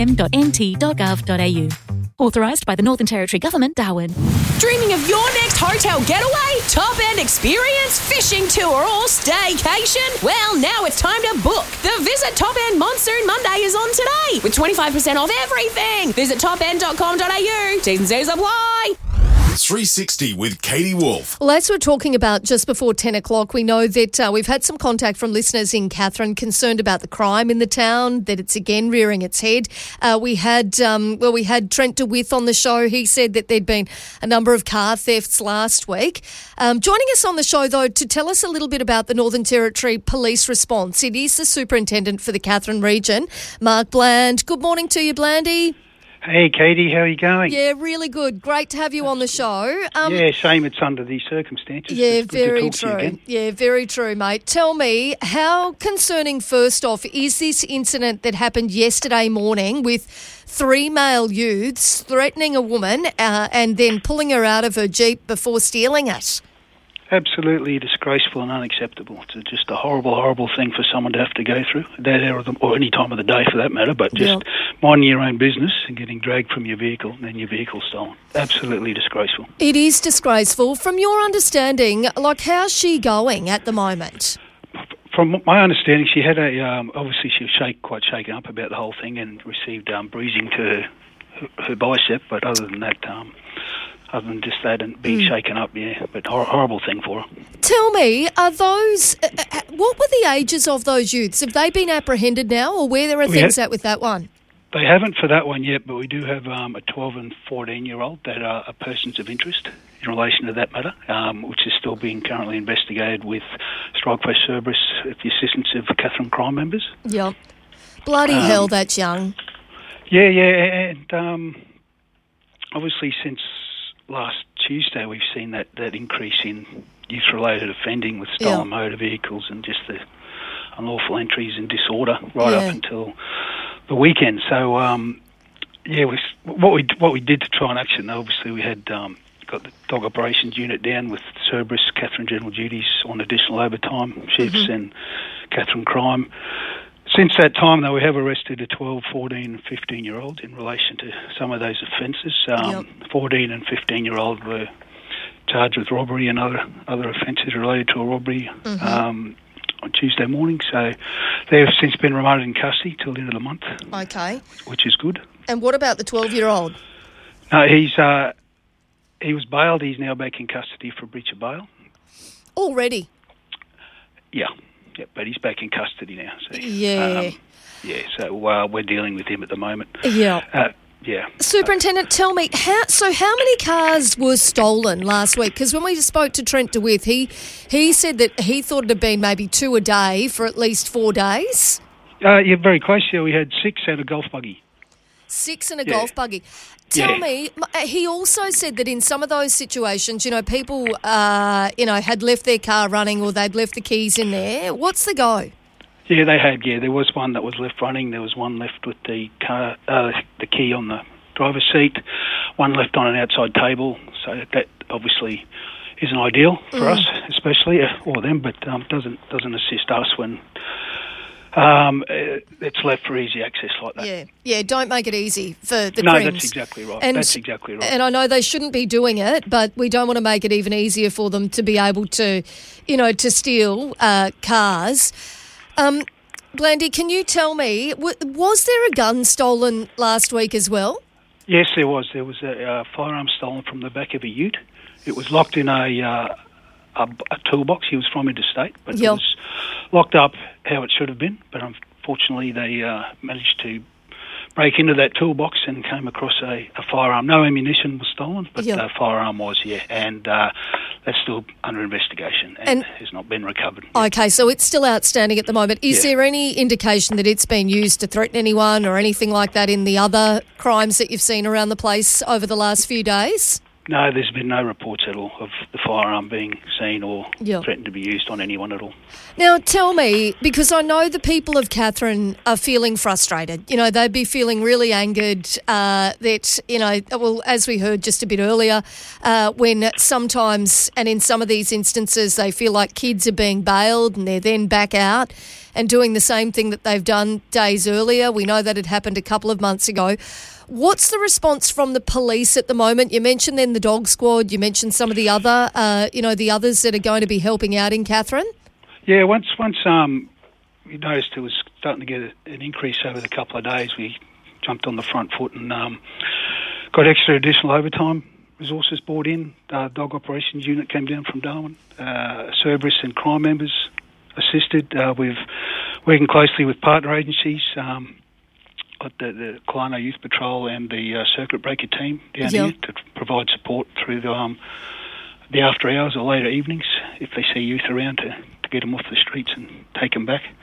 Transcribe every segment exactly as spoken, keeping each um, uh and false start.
m dot n t dot gov dot a u. Authorised by the Northern Territory Government, Darwin. Dreaming of your next hotel getaway, top-end experience, fishing tour or staycation? Well, now it's time to book. The Visit Top End Monsoon Monday is on today with twenty-five percent off everything. Visit top end dot com dot a u. T's and C's apply. three sixty with Katie Wolf. Well, as we're talking about just before ten o'clock, we know that uh, we've had some contact from listeners in Katherine concerned about the crime in the town, that it's again rearing its head. Uh, we had, um, well, we had Trent DeWitt on the show. He said that there'd been a number of car thefts last week. Um, joining us on the show, though, to tell us a little bit about the Northern Territory Police response, it is the Superintendent for the Katherine region, Mark Bland. Good morning to you, Blandy. Hey, Katie, how are you going? Yeah, really good. Great to have you on the show. Um, yeah, shame it's under these circumstances. Yeah, it's good very to talk to you true. again. Yeah, very true, mate. Tell me, how concerning, first off, is this incident that happened yesterday morning with three male youths threatening a woman uh, and then pulling her out of her Jeep before stealing it? Absolutely disgraceful and unacceptable. It's just a horrible, horrible thing for someone to have to go through, that hour of the, or any time of the day for that matter, but just Yep. minding your own business and getting dragged from your vehicle and then your vehicle stolen. Absolutely disgraceful. It is disgraceful. From your understanding, like, how's she going at the moment? From my understanding, she had a, um, obviously she was shake, quite shaken up about the whole thing and received um, bruising to her, her, her bicep, but other than that, um, other than just that and being mm. shaken up, yeah, but hor- horrible thing for her. Tell me, are those, uh, uh, what were the ages of those youths? Have they been apprehended now, or where there are We things ha- at with that one? They haven't for that one yet, but we do have um, a twelve and fourteen-year-old that are, are persons of interest in relation to that matter, um, which is still being currently investigated with Strike Force Cerberus at the assistance of Katherine crime members. Yep. Bloody Um, hell, that's young. Yeah, yeah, and um, obviously since last Tuesday we've seen that, that increase in youth-related offending with stolen Yeah. motor vehicles and just the unlawful entries and disorder right Yeah. up until the weekend. So, um, yeah, we, what we what we did to try and action, obviously we had um, got the dog operations unit down with Cerberus, Katherine General Duties on additional overtime shifts Mm-hmm. and Katherine crime. Since that time, though, we have arrested a twelve, fourteen and fifteen-year-old in relation to some of those offences. Um, Yep. fourteen and fifteen-year-old were charged with robbery and other, other offences related to a robbery Mm-hmm. um, on Tuesday morning. So they've since been remanded in custody till the end of the month, Okay. which is good. And what about the twelve-year-old? No, he's uh, he was bailed. He's now back in custody for breach of bail. Already? Yeah, yeah, but he's back in custody now. So, Yeah. um, yeah, so uh, we're dealing with him at the moment. Yeah. Uh, yeah. Superintendent, tell me, how so how many cars were stolen last week? Because when we spoke to Trent DeWitt, he, he said that he thought it had been maybe two a day for at least four days. Uh, yeah, very close. Yeah, we had six and a golf buggy. Six and a Yeah. golf buggy. Tell Yeah. me, m- he also said that in some of those situations, you know, people, uh, you know, had left their car running or they'd left the keys in there. What's the go? Yeah, they had. Yeah, there was one that was left running. There was one left with the car, uh, the key on the driver's seat. One left on an outside table. So that obviously isn't ideal for Mm. us, especially uh, or them, but um, doesn't doesn't assist us when um, uh, it's left for easy access like that. Yeah, yeah. Don't make it easy for the No, crims. that's exactly right. And- that's exactly right. And I know they shouldn't be doing it, but we don't want to make it even easier for them to be able to, you know, to steal uh, cars. Um, Blandy, can you tell me, w- was there a gun stolen last week as well? Yes, there was. There was a uh, firearm stolen from the back of a ute. It was locked in a uh, a, a toolbox. He was from interstate, but Yep. it was locked up how it should have been. But unfortunately, they uh, managed to break into that toolbox and came across a, a firearm. No ammunition was stolen, but Yep. a firearm was, yeah. And uh, that's still under investigation and, And- has not been recovered. Okay, so it's still outstanding at the moment. Is Yeah. there any indication that it's been used to threaten anyone or anything like that in the other crimes that you've seen around the place over the last few days? No, there's been no reports at all of the firearm being seen or Yep. threatened to be used on anyone at all. Now, tell me, because I know the people of Katherine are feeling frustrated. You know, they'd be feeling really angered uh, that, you know, well, as we heard just a bit earlier, uh, when sometimes, and in some of these instances, they feel like kids are being bailed and they're then back out and doing the same thing that they've done days earlier. We know that had happened a couple of months ago. What's the response from the police at the moment? You mentioned then the dog squad. You mentioned some of the other, uh, you know, the others that are going to be helping out in Katherine. Yeah, once once um, we noticed it was starting to get a, an increase over the couple of days, we jumped on the front foot and um, got extra additional overtime resources brought in. Uh, dog operations unit came down from Darwin. Uh, Cerberus and crime members assisted. Uh, we've working closely with partner agencies. Um, Got the, the Kalano Youth Patrol and the uh, Circuit Breaker team down Yep. here to provide support through the, um, the after hours or later evenings if they see youth around to, to get them off the streets and take them back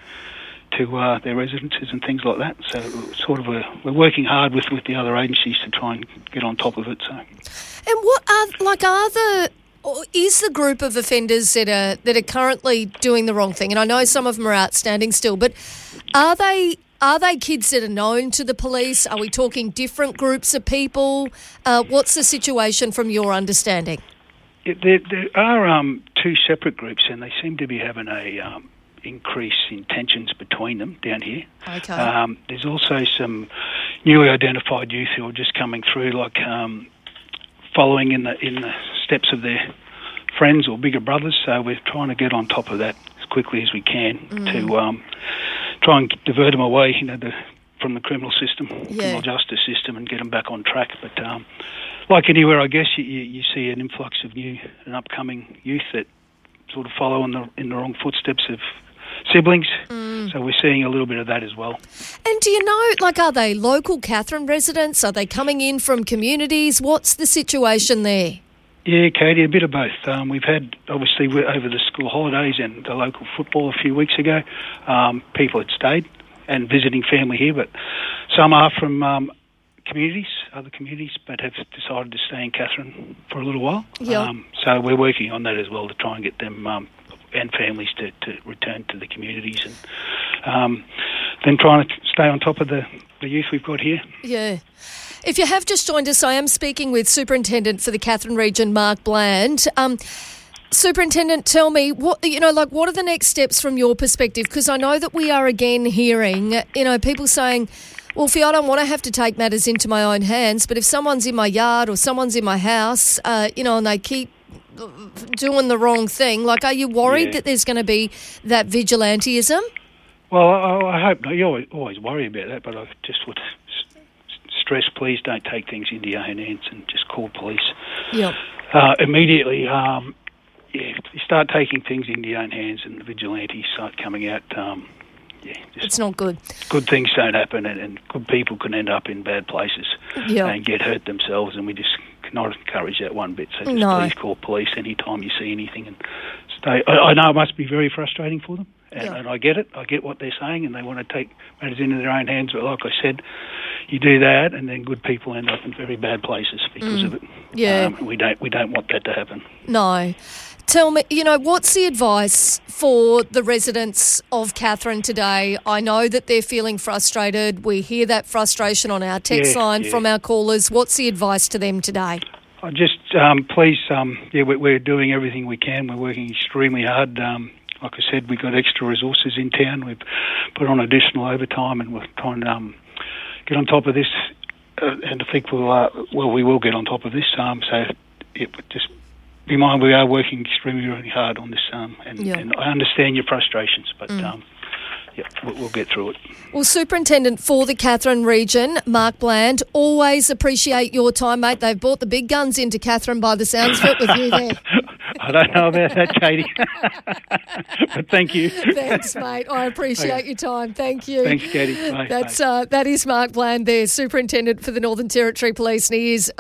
to uh, their residences and things like that. So sort of a, we're working hard with, with the other agencies to try and get on top of it. So, And what are, like, are the, or is the group of offenders that are, that are currently doing the wrong thing, and I know some of them are outstanding still, but are they... Are they kids that are known to the police? Are we talking different groups of people? Uh, what's the situation from your understanding? it, there, there are um, two separate groups, and they seem to be having a um, increase in tensions between them down here. Okay. Um, there's also some newly identified youth who are just coming through, like um, following in the in the steps of their friends or bigger brothers. So we're trying to get on top of that as quickly as we can mm. to um, try and divert them away, you know, the, from the criminal system, yeah. criminal justice system, and get them back on track. But um, like anywhere, I guess you, you, you see an influx of new and upcoming youth that sort of follow in the in the wrong footsteps of siblings. Mm. So we're seeing a little bit of that as well. And do you know, like, are they local Katherine residents? Are they coming in from communities? What's the situation there? Yeah, Katie, a bit of both. Um, we've had, obviously, over the school holidays and the local football a few weeks ago, um, people had stayed and visiting family here, but some are from um, communities, other communities, but have decided to stay in Katherine for a little while. Yep. Um, so we're working on that as well to try and get them um, and families to, to return to the communities, and um, then trying to stay on top of the, the youth we've got here. Yeah. If you have just joined us, I am speaking with Superintendent for the Katherine region, Mark Bland. Um, Superintendent, tell me, what you know, like, what are the next steps from your perspective? Because I know that we are again hearing, you know, people saying, well, Fee, I don't want to have to take matters into my own hands, but if someone's in my yard or someone's in my house, uh, you know, and they keep doing the wrong thing, like, are you worried yeah. that there's going to be that vigilantism? Well, I, I hope not. You always, always worry about that, but I just would stress, please don't take things into your own hands and just call police Yep. uh, immediately. Um, yeah, you start taking things into your own hands and the vigilantes start coming out. Um, yeah, just it's not good. Good things don't happen, and, and good people can end up in bad places Yep. and get hurt themselves, and we just cannot encourage that one bit. So just No. please call police anytime you see anything. And stay. I, I know it must be very frustrating for them. And, Yeah. and I get it. I get what they're saying, and they want to take matters into their own hands. But like I said, you do that, and then good people end up in very bad places because Mm. of it. Yeah. Um, we don't. We don't want that to happen. No. Tell me, you know, what's the advice for the residents of Katherine today? I know that they're feeling frustrated. We hear that frustration on our text Yeah, line yeah. from our callers. What's the advice to them today? I just um, please, um, yeah, we're, we're doing everything we can. We're working extremely hard. Um, like I said, we've got extra resources in town. We've put on additional overtime, and we're trying to um, get on top of this. Uh, and I think we'll, uh, well, we will get on top of this. Um, so it just be mind we are working extremely, really hard on this. Um, and, Yeah. and I understand your frustrations, but Mm. um, yeah, we'll, we'll get through it. Well, Superintendent for the Katherine region, Mark Bland, always appreciate your time, mate. They've brought the big guns into Katherine by the sounds of it with you there. I don't know about that, Katie. But thank you. Thanks, mate. I appreciate Okay. your time. Thank you. Thanks, Katie. Bye. That's Bye. uh, that is Mark Bland there, Superintendent for the Northern Territory Police, and he is a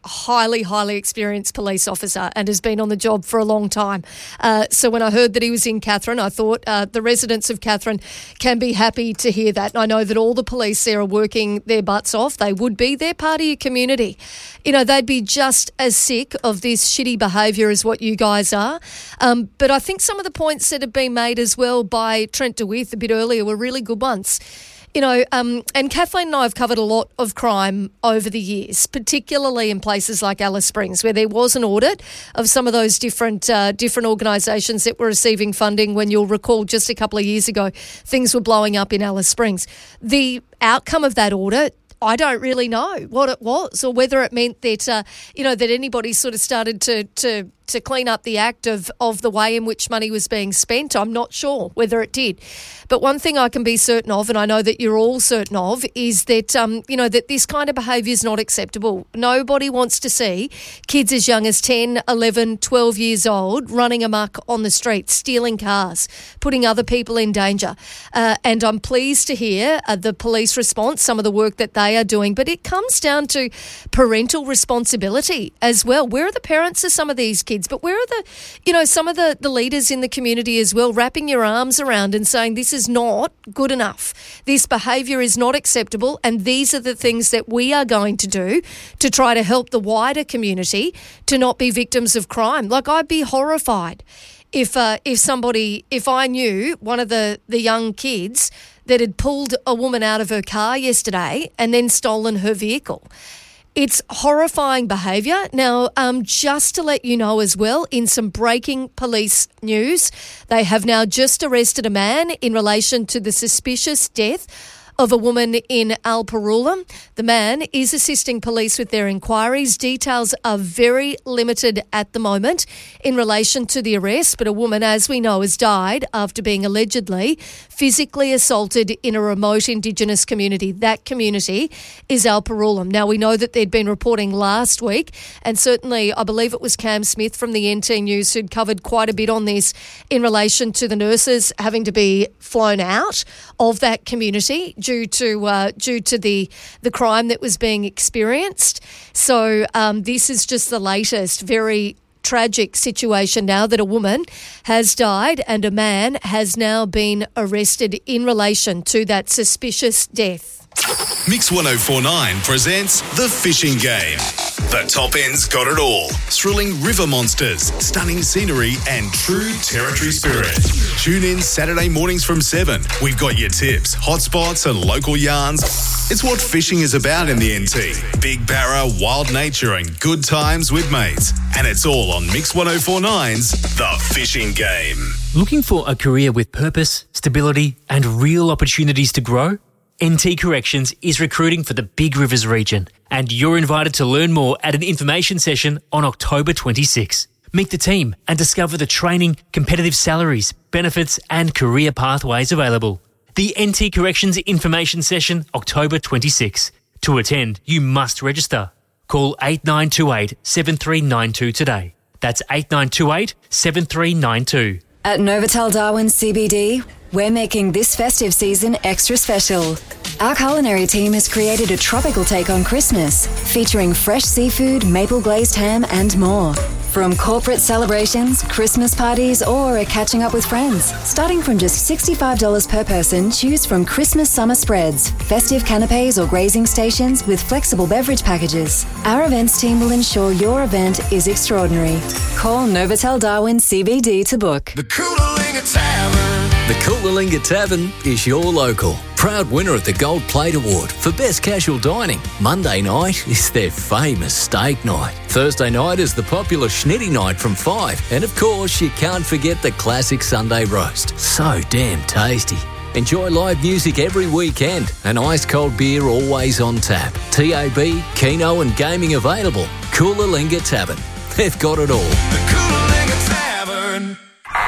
highly, highly experienced police officer and has been on the job for a long time. Uh, so when I heard that he was in Katherine, I thought uh, the residents of Katherine can be happy to hear that. And I know that all the police there are working their butts off. They would be. They're part of your community. You know, they'd be just as sick of this shitty behaviour as what you guys are. Um, but I think some of the points that have been made as well by Trent DeWitt a bit earlier were really good ones. You know, um, and Kathleen and I have covered a lot of crime over the years, particularly in places like Alice Springs, where there was an audit of some of those different uh, different organisations that were receiving funding. When you'll recall, just a couple of years ago, things were blowing up in Alice Springs. The outcome of that audit, I don't really know what it was, or whether it meant that uh, you know that anybody sort of started to to. to clean up the act of, of the way in which money was being spent. I'm not sure whether it did. But one thing I can be certain of, and I know that you're all certain of, is that, um, you know, that this kind of behaviour is not acceptable. Nobody wants to see kids as young as ten, eleven, twelve years old running amok on the streets, stealing cars, putting other people in danger. Uh, and I'm pleased to hear uh, the police response, some of the work that they are doing. But it comes down to parental responsibility as well. Where are the parents of some of these kids? But where are the, you know, some of the, the leaders in the community as well, wrapping your arms around and saying this is not good enough. This behaviour is not acceptable, and these are the things that we are going to do to try to help the wider community to not be victims of crime. Like, I'd be horrified if uh, if somebody, if I knew one of the, the young kids that had pulled a woman out of her car yesterday and then stolen her vehicle. It's horrifying behaviour. Now, um, just to let you know as well, in some breaking police news, they have now just arrested a man in relation to the suspicious death of a woman in Alparoola. The man is assisting police with their inquiries. Details are very limited at the moment in relation to the arrest, but a woman, as we know, has died after being allegedly physically assaulted in a remote Indigenous community. That community is Alparoola. Now, we know that they'd been reporting last week, and certainly I believe it was Cam Smith from the N T News who'd covered quite a bit on this in relation to the nurses having to be flown out of that community due to uh, due to the the crime that was being experienced. So um, this is just the latest very tragic situation now that a woman has died and a man has now been arrested in relation to that suspicious death. Mix one oh four point nine presents The Fishing Game. The top end's got it all. Thrilling river monsters, stunning scenery and true territory spirit. Tune in Saturday mornings from seven. We've got your tips, hotspots and local yarns. It's what fishing is about in the N T. Big barra, wild nature and good times with mates. And it's all on Mix one oh four point nine's The Fishing Game. Looking for a career with purpose, stability and real opportunities to grow? N T Corrections is recruiting for the Big Rivers region, and you're invited to learn more at an information session on October twenty-sixth. Meet the team and discover the training, competitive salaries, benefits and career pathways available. The N T Corrections information session, October twenty-sixth. To attend, you must register. Call eight nine two eight, seven three nine two today. That's eight nine two eight, seven three nine two. At Novotel Darwin C B D, we're making this festive season extra special. Our culinary team has created a tropical take on Christmas, featuring fresh seafood, maple glazed ham and more. From corporate celebrations, Christmas parties or a catching up with friends. Starting from just sixty-five dollars per person, choose from Christmas summer spreads, festive canapes or grazing stations with flexible beverage packages. Our events team will ensure your event is extraordinary. Call Novotel Darwin C B D to book. The Coolalingga Tavern. The Coolalingga Tavern is your local. Proud winner of the Gold Plate Award for Best Casual Dining. Monday night is their famous steak night. Thursday night is the popular Schnitty night from five. And of course, you can't forget the classic Sunday roast. So damn tasty. Enjoy live music every weekend and ice-cold beer always on tap. T A B, Keno and gaming available. Coolalingga Tavern. They've got it all. The Coolalingga Tavern.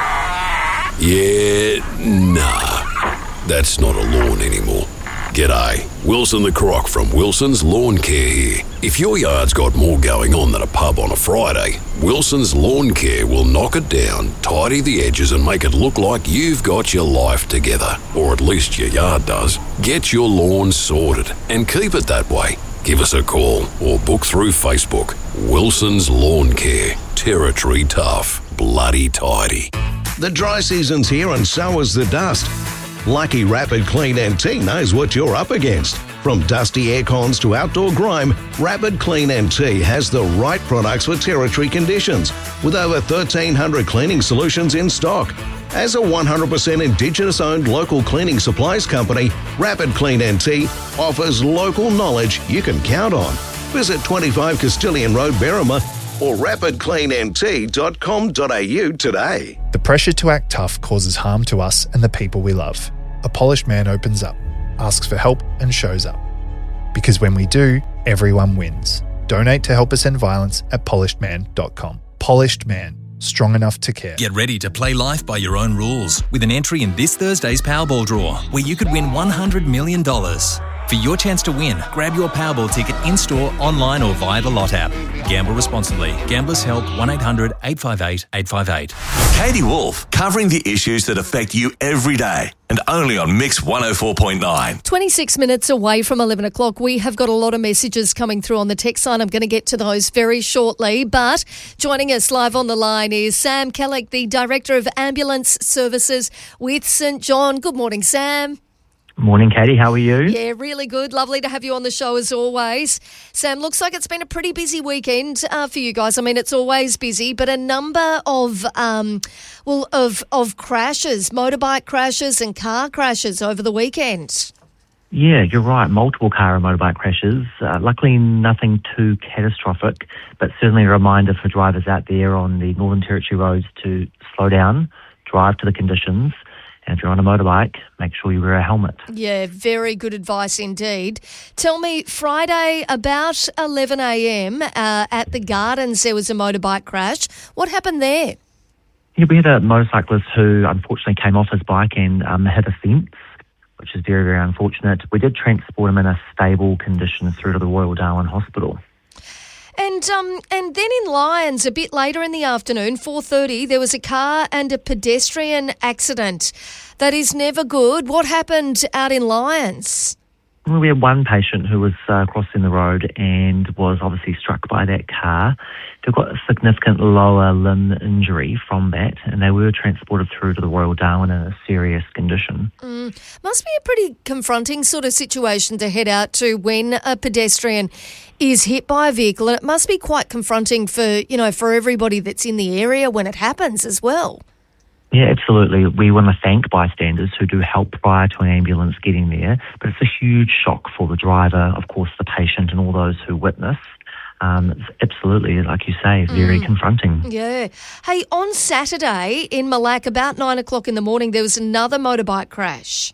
Yeah, nah. That's not a lawn anymore. G'day, Wilson the Croc from Wilson's Lawn Care here. If your yard's got more going on than a pub on a Friday, Wilson's Lawn Care will knock it down, tidy the edges and make it look like you've got your life together. Or at least your yard does. Get your lawn sorted and keep it that way. Give us a call or book through Facebook. Wilson's Lawn Care. Territory tough. Bloody tidy. The dry season's here and so is the dust. Lucky Rapid Clean N T knows what you're up against. From dusty air cons to outdoor grime, Rapid Clean N T has the right products for territory conditions, with over thirteen hundred cleaning solutions in stock. As a one hundred percent Indigenous-owned local cleaning supplies company, Rapid Clean N T offers local knowledge you can count on. Visit twenty-five Castilian Road, Berrima, or rapid clean n t dot com dot a u today. The pressure to act tough causes harm to us and the people we love. A polished man opens up, asks for help and shows up. Because when we do, everyone wins. Donate to help us end violence at polished man dot com. Polished Man. Strong enough to care. Get ready to play life by your own rules with an entry in this Thursday's Powerball draw, where you could win one hundred million dollars. For your chance to win, grab your Powerball ticket in-store, online or via the Lot app. Gamble responsibly. Gamblers Help one eight hundred eight five eight eight five eight. Katie Wolf, covering the issues that affect you every day and only on Mix one oh four point nine. twenty-six minutes away from eleven o'clock. We have got a lot of messages coming through on the text line. I'm going to get to those very shortly. But joining us live on the line is Sam Kellick, the Director of Ambulance Services with St John. Good morning, Sam. Morning, Katie. How are you? Yeah, really good. Lovely to have you on the show as always. Sam, looks like it's been a pretty busy weekend uh, for you guys. I mean, it's always busy, but a number of um, well of of crashes, motorbike crashes and car crashes over the weekend. Yeah, you're right. Multiple car and motorbike crashes. Uh, luckily, nothing too catastrophic, but certainly a reminder for drivers out there on the Northern Territory roads to slow down, drive to the conditions. And if you're on a motorbike, make sure you wear a helmet. Yeah, very good advice indeed. Tell me, Friday about eleven a.m. Uh, at the Gardens, there was a motorbike crash. What happened there? Yeah, we had a motorcyclist who unfortunately came off his bike and um, hit a fence, which is very, very unfortunate. We did transport him in a stable condition through to the Royal Darwin Hospital. And um, and then in Lyons, a bit later in the afternoon, four thirty, there was a car and a pedestrian accident. That is never good. What happened out in Lyons? Well, we had one patient who was uh, crossing the road and was obviously struck by that car. They got a significant lower limb injury from that, and they were transported through to the Royal Darwin in a serious condition. Mm, must be a pretty confronting sort of situation to head out to when a pedestrian is hit by a vehicle, and it must be quite confronting for, you know, for everybody that's in the area when it happens as well. Yeah, absolutely. We want to thank bystanders who do help prior to an ambulance getting there, but it's a huge shock for the driver, of course, the patient and all those who witness. Um, it's absolutely, like you say, very mm. confronting. Yeah. Hey, on Saturday in Malak, about nine o'clock in the morning, there was another motorbike crash.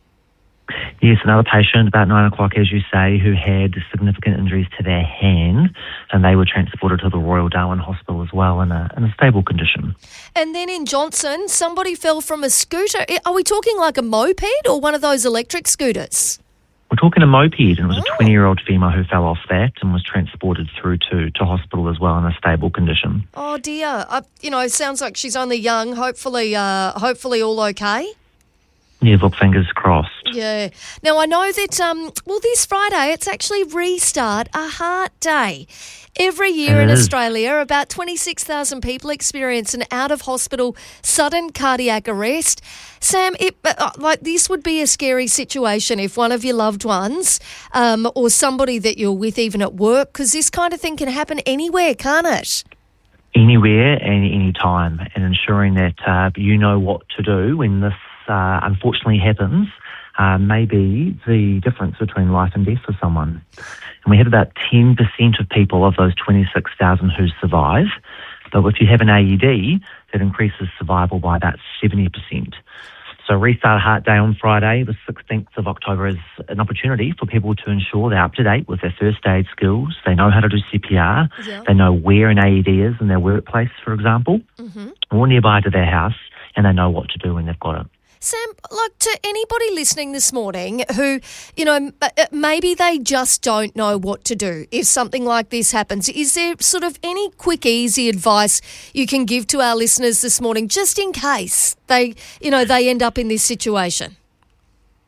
Yes, another patient about nine o'clock, as you say, who had significant injuries to their hand, and they were transported to the Royal Darwin Hospital as well in a, in a stable condition. And then in Johnson, somebody fell from a scooter. Are we talking like a moped or one of those electric scooters? We're talking a moped, and it was oh. a twenty-year-old female who fell off that and was transported through to, to hospital as well in a stable condition. Oh, dear. Uh, you know, sounds like she's only young. Hopefully, uh, hopefully all okay. Yeah, look, fingers crossed. Yeah. Now, I know that, um, well, this Friday, it's actually Restart a Heart Day. Every year in Australia, about twenty-six thousand people experience an out-of-hospital sudden cardiac arrest. Sam, it, uh, like this would be a scary situation if one of your loved ones um, or somebody that you're with even at work, because this kind of thing can happen anywhere, can't it? Anywhere and any time, and ensuring that uh, you know what to do when this uh, unfortunately happens uh, may be the difference between life and death for someone. And we have about ten percent of people of those twenty-six thousand who survive. But if you have an A E D, that increases survival by about seventy percent. So Restart Heart Day on Friday, the sixteenth of October, is an opportunity for people to ensure they're up to date with their first aid skills. They know how to do C P R. Yeah. They know where an A E D is in their workplace, for example, mm-hmm. or nearby to their house, and they know what to do when they've got it. Sam, like to anybody listening this morning who, you know, maybe they just don't know what to do if something like this happens, is there sort of any quick, easy advice you can give to our listeners this morning just in case they, you know, they end up in this situation?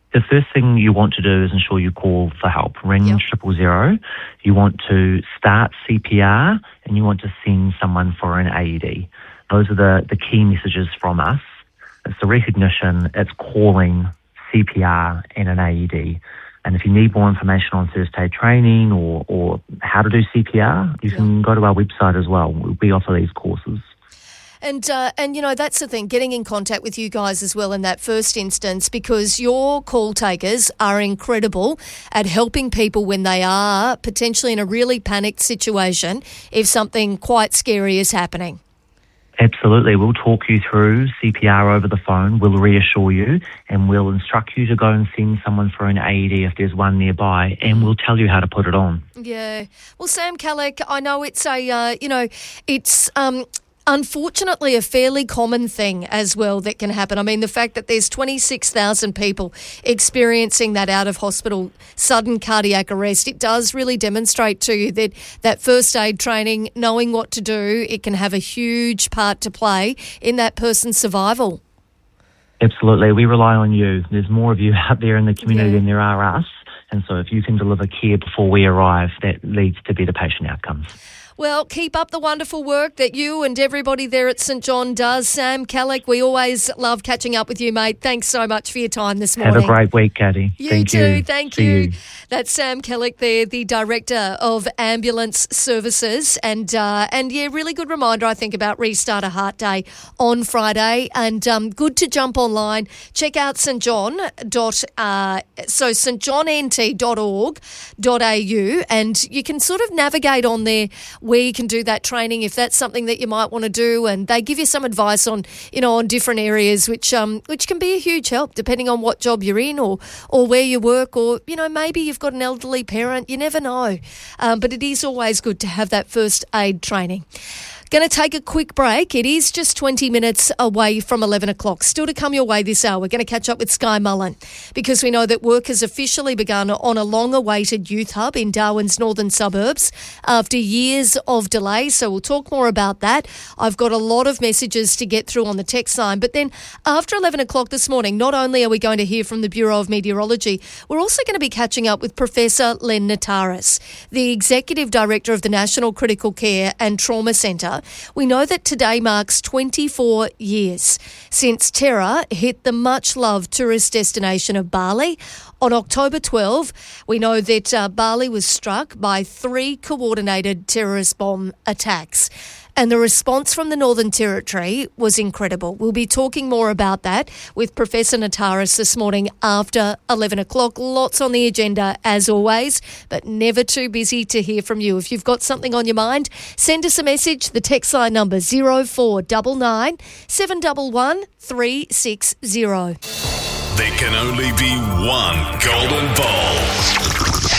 the first thing you want to do is ensure you call for help. Ring Yep. triple zero. You want to start C P R and you want to send someone for an A E D. Those are the, the key messages from us. It's the recognition, it's calling, C P R and an A E D. And if you need more information on first aid training or, or how to do C P R, you can go to our website as well. We offer these courses. And, uh, and you know, that's the thing, getting in contact with you guys as well in that first instance, because your call takers are incredible at helping people when they are potentially in a really panicked situation if something quite scary is happening. Absolutely. We'll talk you through C P R over the phone. We'll reassure you and we'll instruct you to go and send someone for an A E D if there's one nearby, and we'll tell you how to put it on. Yeah. Well, Sam Kalek, I know it's a, uh, you know, it's... Um, Unfortunately, a fairly common thing as well that can happen. I mean, the fact that there's twenty-six thousand people experiencing that out-of-hospital sudden cardiac arrest, it does really demonstrate to you that that first aid training, knowing what to do, it can have a huge part to play in that person's survival. Absolutely. We rely on you. There's more of you out there in the community Yeah. than there are us. And so if you can deliver care before we arrive, that leads to better patient outcomes. Well, keep up the wonderful work that you and everybody there at St John does. Sam Kalek, we always love catching up with you, mate. Thanks so much for your time this morning. Have a great week, Katie. You Thank too. you. Thank See you. you. That's Sam Kalek there, the Director of Ambulance Services. And, uh, and yeah, really good reminder, I think, about Restart a Heart Day on Friday. And um, good to jump online. Check out St John. Dot, uh, so st john n t dot org dot a u, and you can sort of navigate on there where you can do that training if that's something that you might want to do. And they give you some advice on, you know, on different areas, which um which can be a huge help depending on what job you're in or or where you work, or, you know, maybe you've got an elderly parent. You never know. Um, but it is always good to have that first aid training. Going to take a quick break. It is just twenty minutes away from eleven o'clock. Still to come your way this hour. We're going to catch up with Sky Mullen because we know that work has officially begun on a long-awaited youth hub in Darwin's northern suburbs after years of delay. So we'll talk more about that. I've got a lot of messages to get through on the text line. But then after eleven o'clock this morning, not only are we going to hear from the Bureau of Meteorology, we're also going to be catching up with Professor Len Nataris, the Executive Director of the National Critical Care and Trauma Centre. We know that today marks twenty-four years since terror hit the much-loved tourist destination of Bali. On October twelfth, we know that uh, Bali was struck by three coordinated terrorist bomb attacks. And the response from the Northern Territory was incredible. We'll be talking more about that with Professor Nataris this morning after eleven o'clock. Lots on the agenda, as always, but never too busy to hear from you. If you've got something on your mind, send us a message. The text line number zero four nine nine, seven one one, three six zero. There can only be one golden bowl.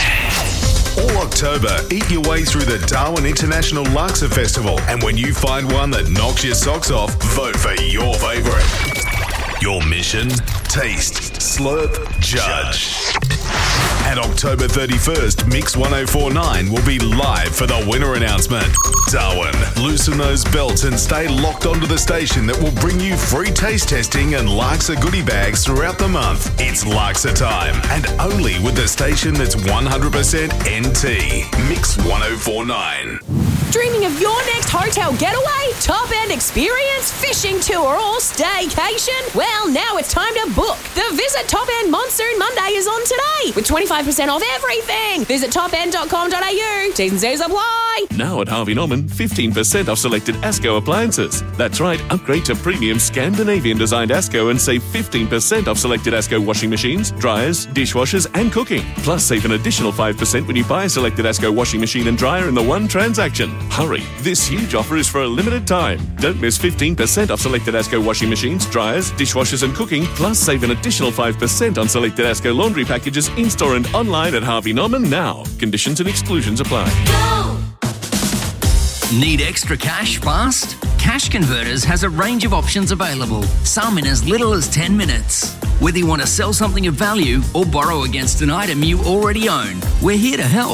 All October, eat your way through the Darwin International Laksa Festival. And when you find one that knocks your socks off, vote for your favourite. Your mission? Taste, slurp, judge. And October thirty-first, Mix one oh four point nine will be live for the winner announcement. Darwin, loosen those belts and stay locked onto the station that will bring you free taste testing and Laksa goodie bags throughout the month. It's Laksa time, and only with the station that's one hundred percent N T. Mix one oh four point nine. Dreaming of your next hotel getaway, top-end experience, fishing tour or staycation? Well, now it's time to book. The Visit Top End Monsoon Monday is on today with twenty-five percent off everything. Visit top end dot com dot a u. T's and C's apply. Now at Harvey Norman, fifteen percent off selected ASCO appliances. That's right, upgrade to premium Scandinavian-designed ASCO and save fifteen percent off selected ASCO washing machines, dryers, dishwashers and cooking. Plus, save an additional five percent when you buy a selected ASCO washing machine and dryer in the one transaction. Hurry, this huge offer is for a limited time. Don't miss fifteen percent off selected ASCO washing machines, dryers, dishwashers and cooking. Plus, save an additional five percent on selected ASCO laundry packages in-store and online at Harvey Norman now. Conditions and exclusions apply. Need extra cash fast? Cash Converters has a range of options available, some in as little as ten minutes. Whether you want to sell something of value or borrow against an item you already own, we're here to help.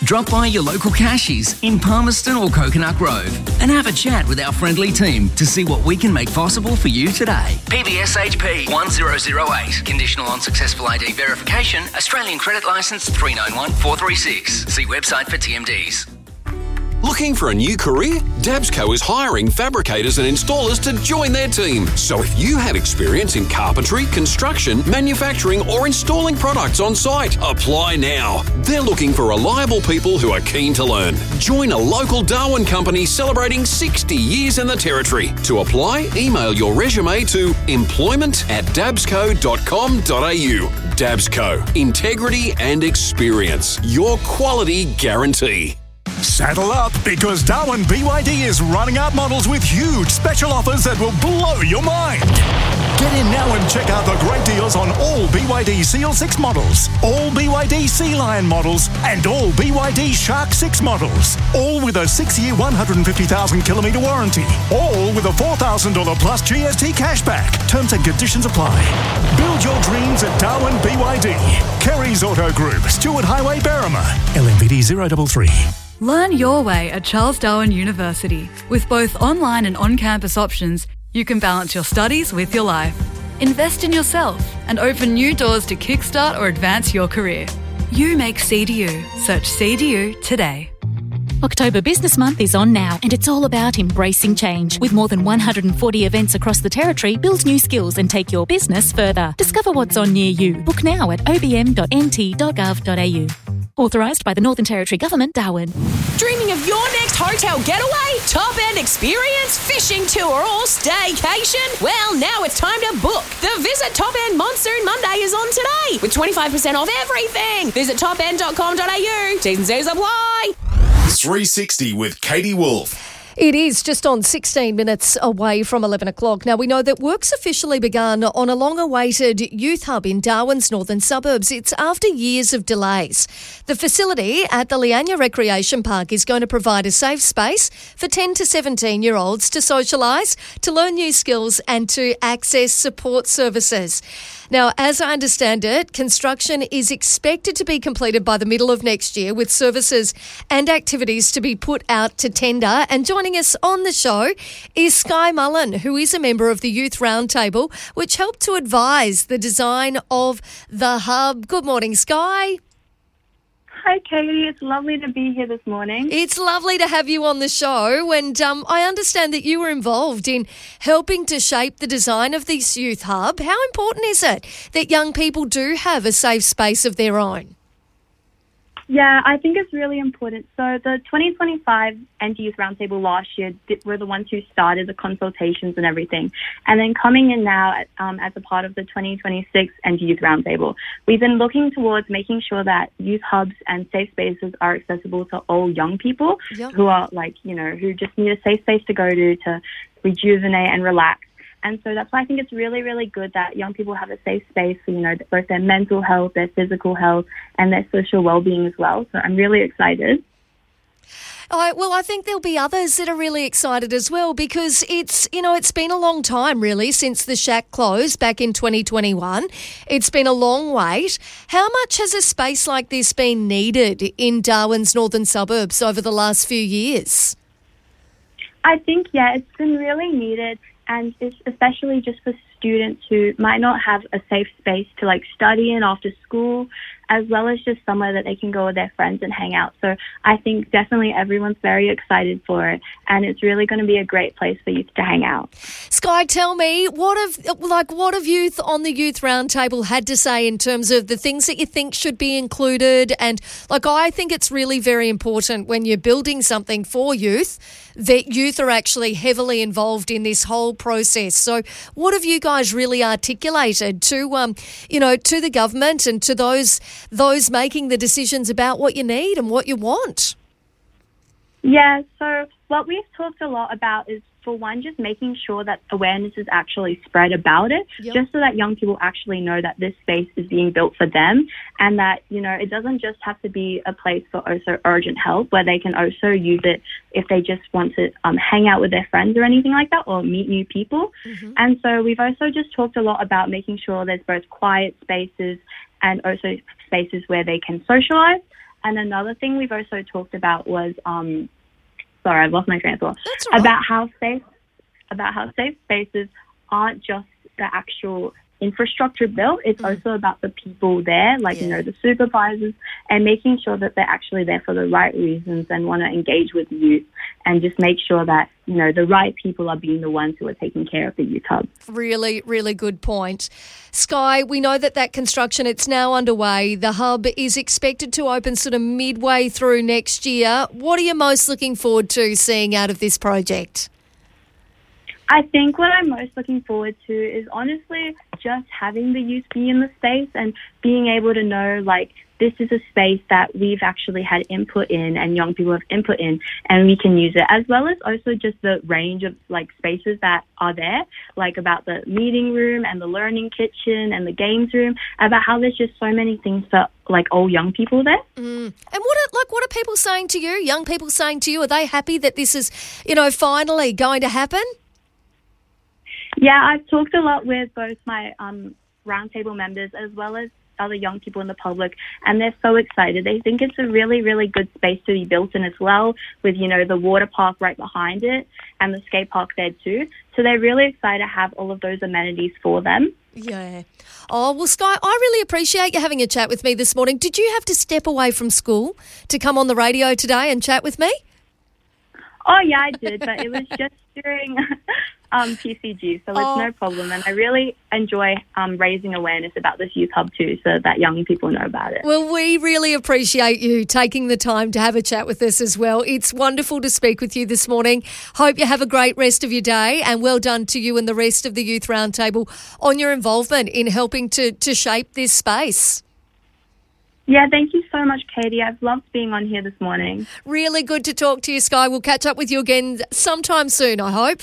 Drop by your local Cashies in Palmerston or Coconut Grove and have a chat with our friendly team to see what we can make possible for you today. P B S H P one zero zero eight. Conditional on successful I D verification. Australian Credit Licence three nine one four three six. See website for T M Ds. Looking for a new career? Dabsco is hiring fabricators and installers to join their team. So if you have experience in carpentry, construction, manufacturing or installing products on site, apply now. They're looking for reliable people who are keen to learn. Join a local Darwin company celebrating sixty years in the Territory. To apply, email your resume to employment at dabsco dot com dot a u. Dabsco. Integrity and experience. Your quality guarantee. Saddle up, because Darwin B Y D is running out models with huge special offers that will blow your mind. Get in now and check out the great deals on all B Y D Seal six models, all B Y D Sea Lion models, and all B Y D Shark six models. All with a six-year, one hundred fifty thousand kilometre warranty. All with a four thousand dollars plus G S T cashback. Terms and conditions apply. Build your dreams at Darwin B Y D. Kerry's Auto Group, Stewart Highway, Berrima. L M V D zero three three. Learn your way at Charles Darwin University. With both online and on-campus options, you can balance your studies with your life. Invest in yourself and open new doors to kickstart or advance your career. You make C D U. Search C D U today. October Business Month is on now, and it's all about embracing change. With more than one hundred forty events across the Territory, build new skills and take your business further. Discover what's on near you. Book now at o b m dot n t dot gov dot a u. Authorised by the Northern Territory Government, Darwin. Dreaming of your next hotel getaway, top-end experience, fishing tour or staycation? Well, now it's time to book. The Visit Top End Monsoon Monday is on today with twenty-five percent off everything. Visit top end dot com dot a u. T's and C's apply. three sixty with Katie Wolf. It is just on sixteen minutes away from eleven o'clock. Now, we know that work's officially begun on a long-awaited youth hub in Darwin's northern suburbs. It's after years of delays. The facility at the Lianya Recreation Park is going to provide a safe space for ten to seventeen-year-olds to socialise, to learn new skills and to access support services. Now, as I understand it, construction is expected to be completed by the middle of next year, with services and activities to be put out to tender. And joining us on the show is Sky Mullen, who is a member of the Youth Roundtable, which helped to advise the design of the hub. Good morning, Sky. Hi, Katie. It's lovely to be here this morning. It's lovely to have you on the show. And um, I understand that you were involved in helping to shape the design of this youth hub. How important is it that young people do have a safe space of their own? Yeah, I think it's really important. So the twenty twenty-five Anti-Youth Roundtable last year were the ones who started the consultations and everything. And then coming in now at, um, as a part of the twenty twenty-six Anti-Youth Roundtable, we've been looking towards making sure that youth hubs and safe spaces are accessible to all young people yep. who are like, you know, who just need a safe space to go to, to rejuvenate and relax. And so that's why I think it's really, really good that young people have a safe space for, you know, both their mental health, their physical health, and their social well-being as well. So I'm really excited. I, well, I think there'll be others that are really excited as well, because it's, you know, it's been a long time really since the shack closed back in twenty twenty-one. It's been a long wait. How much has a space like this been needed in Darwin's northern suburbs over the last few years? I think, yeah, it's been really needed. And it's especially just for students who might not have a safe space to like study in after school, as well as just somewhere that they can go with their friends and hang out. So I think definitely everyone's very excited for it, and it's really going to be a great place for youth to hang out. Sky, tell me, what have like what have youth on the Youth Roundtable had to say in terms of the things that you think should be included? And like, I think it's really very important when you're building something for youth that youth are actually heavily involved in this whole process. So what have you guys really articulated to, um, you know, to the government and to those those making the decisions about what you need and what you want? Yeah, so what we've talked a lot about is, for one, just making sure that awareness is actually spread about it, yep. just so that young people actually know that this space is being built for them, and that, you know, it doesn't just have to be a place for also urgent help, where they can also use it if they just want to um, hang out with their friends or anything like that, or meet new people. Mm-hmm. And so we've also just talked a lot about making sure there's both quiet spaces and also spaces where they can socialise, and another thing we've also talked about was, um, sorry, I've lost my train of thought. That's all right. About how safe, about how safe spaces aren't just the actual infrastructure built. It's mm. also about the people there, like, yeah. you know, the supervisors, and making sure that they're actually there for the right reasons and want to engage with youth, and just make sure that, you know, the right people are being the ones who are taking care of the youth hub. Really, really good point. Sky, we know that that construction, it's now underway. The hub is expected to open sort of midway through next year. What are you most looking forward to seeing out of this project? I think what I'm most looking forward to is honestly just having the youth be in the space and being able to know, like, this is a space that we've actually had input in and young people have input in, and we can use it, as well as also just the range of, like, spaces that are there, like about the meeting room and the learning kitchen and the games room, about how there's just so many things for, like, all young people there. Mm. And what are, like, what are people saying to you, young people saying to you? Are they happy that this is, you know, finally going to happen? Yeah, I've talked a lot with both my um, roundtable members as well as other young people in the public, and they're so excited. They think it's a really, really good space to be built in as well, with, you know, the water park right behind it and the skate park there too. So they're really excited to have all of those amenities for them. Yeah. Oh, well, Sky, I really appreciate you having a chat with me this morning. Did you have to step away from school to come on the radio today and chat with me? Oh, yeah, I did, but it was just during um, P C G, so it's oh. no problem. And I really enjoy um, raising awareness about this youth hub too, so that young people know about it. Well, we really appreciate you taking the time to have a chat with us as well. It's wonderful to speak with you this morning. Hope you have a great rest of your day, and well done to you and the rest of the Youth Roundtable on your involvement in helping to, to shape this space. Yeah, thank you so much, Katie. I've loved being on here this morning. Really good to talk to you, Sky. We'll catch up with you again sometime soon, I hope.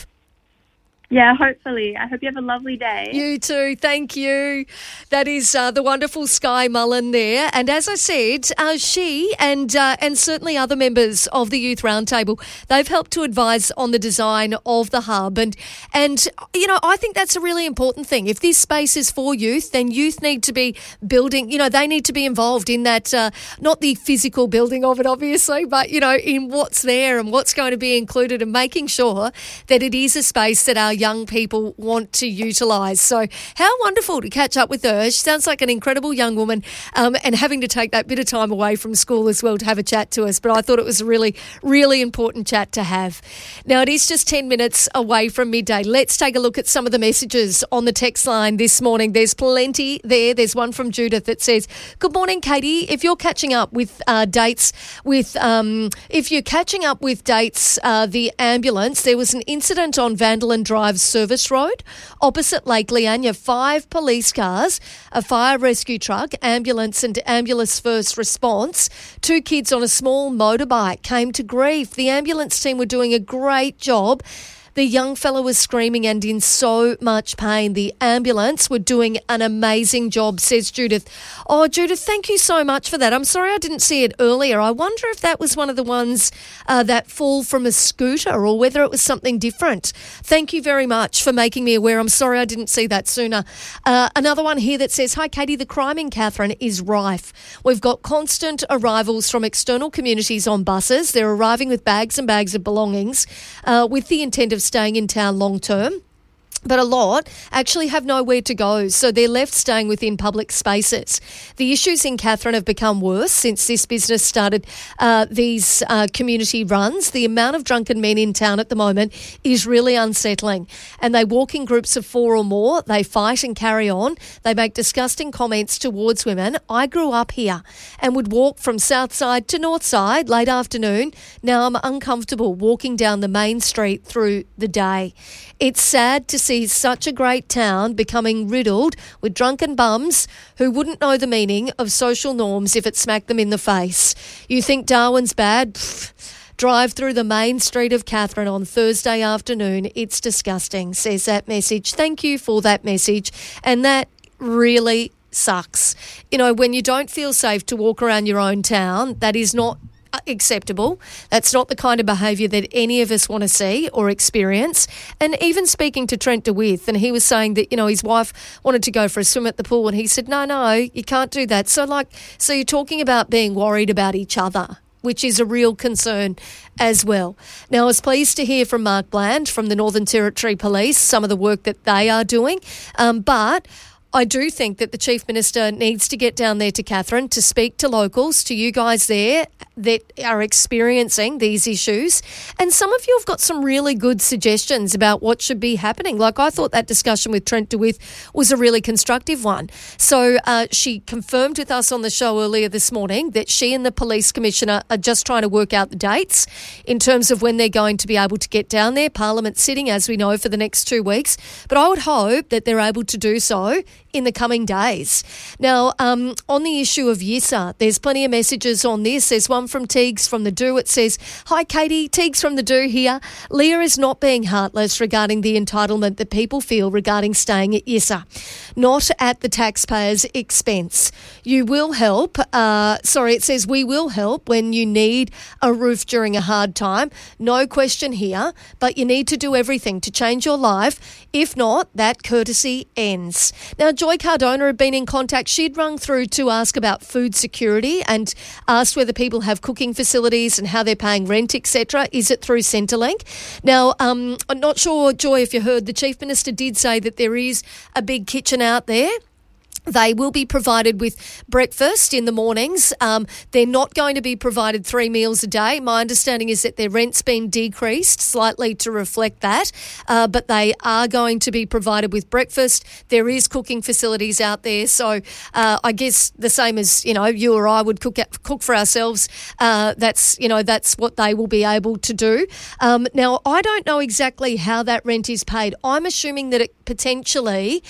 Yeah, hopefully. I hope you have a lovely day. You too. Thank you. That is uh, the wonderful Sky Mullen there. And as I said, uh, she and uh, and certainly other members of the Youth Roundtable, they've helped to advise on the design of the hub. And, and you know, I think that's a really important thing. If this space is for youth, then youth need to be building, you know, they need to be involved in that, uh, not the physical building of it, obviously, but, you know, in what's there and what's going to be included, and making sure that it is a space that our young people want to utilise. So how wonderful to catch up with her. She sounds like an incredible young woman, um, and having to take that bit of time away from school as well to have a chat to us. But I thought it was a really, really important chat to have. Now, it is just ten minutes away from midday. Let's take a look at some of the messages on the text line this morning. There's plenty there. There's one from Judith that says, good morning, Katie. If you're catching up with uh, dates with, um, if you're catching up with dates, uh, the ambulance, there was an incident on Vanderlyn Drive Service Road opposite Lake Leanya. Five police cars, a fire rescue truck, ambulance and ambulance first response. Two kids on a small motorbike came to grief. The ambulance team were doing a great job. The young fellow was screaming and in so much pain. The ambulance were doing an amazing job, says Judith. Oh, Judith, thank you so much for that. I'm sorry I didn't see it earlier. I wonder if that was one of the ones uh, that fall from a scooter, or whether it was something different. Thank you very much for making me aware. I'm sorry I didn't see that sooner. Uh, another one here that says, hi, Katie, the crime in Katherine is rife. We've got constant arrivals from external communities on buses. They're arriving with bags and bags of belongings uh, with the intent of staying in town long term. But a lot actually have nowhere to go, so they're left staying within public spaces. The issues in Katherine have become worse since this business started uh, these uh, community runs. The amount of drunken men in town at the moment is really unsettling, and they walk in groups of four or more. They fight and carry on. They make disgusting comments towards women. I grew up here and would walk from south side to north side late afternoon. Now I'm uncomfortable walking down the main street through the day. It's sad to see such a great town becoming riddled with drunken bums who wouldn't know the meaning of social norms if it smacked them in the face. You think Darwin's bad? Pfft. Drive through the main street of Katherine on Thursday afternoon. It's disgusting, says that message. Thank you for that message. And that really sucks. You know, when you don't feel safe to walk around your own town, that is not acceptable. That's not the kind of behaviour that any of us want to see or experience. And even speaking to Trent DeWitt, and he was saying that, you know, his wife wanted to go for a swim at the pool, and he said, no, no, you can't do that. So, like, so you're talking about being worried about each other, which is a real concern as well. Now, I was pleased to hear from Mark Bland from the Northern Territory Police, some of the work that they are doing, um, but I do think that the Chief Minister needs to get down there to Katherine to speak to locals, to you guys there that are experiencing these issues. And some of you have got some really good suggestions about what should be happening. Like, I thought that discussion with Trent DeWitt was a really constructive one. So uh, she confirmed with us on the show earlier this morning that she and the Police Commissioner are just trying to work out the dates in terms of when they're going to be able to get down there. Parliament's sitting, as we know, for the next two weeks. But I would hope that they're able to do so in the coming days. Now, um, on the issue of Yissa, there's plenty of messages on this. There's one from Teagues from the Do. It says, hi, Katie, Teagues from the Do here. Leah is not being heartless regarding the entitlement that people feel regarding staying at Yissa, not at the taxpayer's expense. You will help, uh, sorry, it says we will help when you need a roof during a hard time. No question here, but you need to do everything to change your life. If not, that courtesy ends. Now, Joy Cardona had been in contact. She'd rung through to ask about food security and asked whether people have cooking facilities and how they're paying rent, et cetera. Is it through Centrelink? Now, um, I'm not sure, Joy, if you heard, the Chief Minister did say that there is a big kitchen out there. They will be provided with breakfast in the mornings. Um, they're not going to be provided three meals a day. My understanding is that their rent's been decreased slightly to reflect that, uh, but they are going to be provided with breakfast. There is cooking facilities out there, so uh, I guess the same as, you know, you or I would cook cook for ourselves. Uh, that's, you know, that's what they will be able to do. Um, now, I don't know exactly how that rent is paid. I'm assuming that it potentially,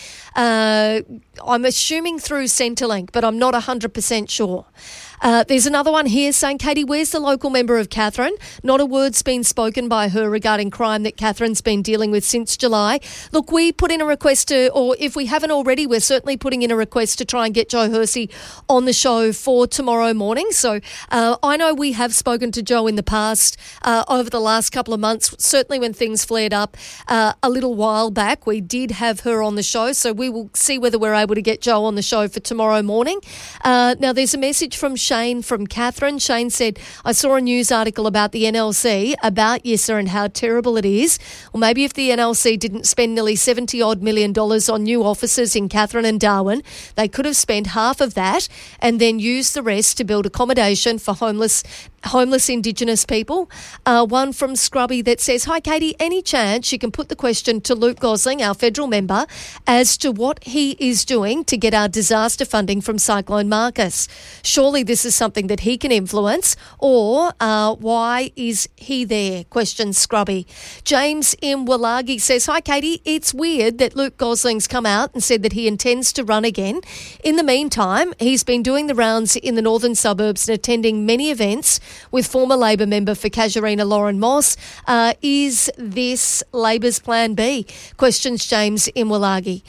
uh, I'm assuming through Centrelink, but I'm not one hundred percent sure. Uh, there's another one here saying, Katie, where's the local member of Katherine? Not a word's been spoken by her regarding crime that Katherine's been dealing with since July. Look, we put in a request to, or if we haven't already, we're certainly putting in a request to try and get Jo Hersey on the show for tomorrow morning. So uh, I know we have spoken to Jo in the past, uh, over the last couple of months, certainly when things flared up uh, a little while back. We did have her on the show, so we will see whether we're able to get Jo on the show for tomorrow morning. Uh, now, there's a message from Shane from Katherine. Shane said, I saw a news article about the N L C, about Yissa and how terrible it is. Well, maybe if the N L C didn't spend nearly seventy odd million dollars on new offices in Katherine and Darwin, they could have spent half of that and then used the rest to build accommodation for homeless homeless Indigenous people. Uh, one from Scrubby that says, hi, Katie, any chance you can put the question to Luke Gosling, our federal member, as to what he is doing to get our disaster funding from Cyclone Marcus? Surely this is something that he can influence, or uh, why is he there? Questions Scrubby. James in Wallagi says, hi, Katie, it's weird that Luke Gosling's come out and said that he intends to run again. In the meantime, he's been doing the rounds in the northern suburbs and attending many events with former Labor member for Casuarina Lauren Moss. Uh, is this Labor's plan B? Questions James in Wallagi.